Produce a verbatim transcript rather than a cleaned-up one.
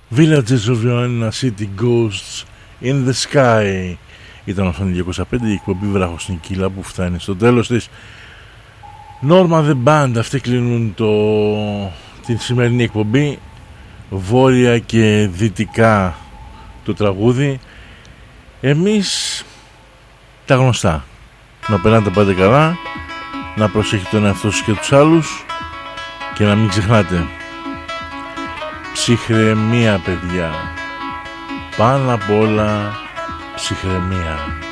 Villages of Ioannina City Ghosts in the Sky. Ήταν ο Φανή διακόσια πέντε, η εκπομπή Βράχος Νικίλα που φτάνει στο τέλος της. Norma the Band, αυτοί κλείνουν το... την σημερινή εκπομπή. Βόρεια και δυτικά το τραγούδι. Εμείς τα γνωστά. Να περνάτε πάντα καλά, να προσέχετε τον εαυτό σας και τους άλλους και να μην ξεχνάτε, ψυχραιμία παιδιά, πάνω απ' όλα ψυχραιμία.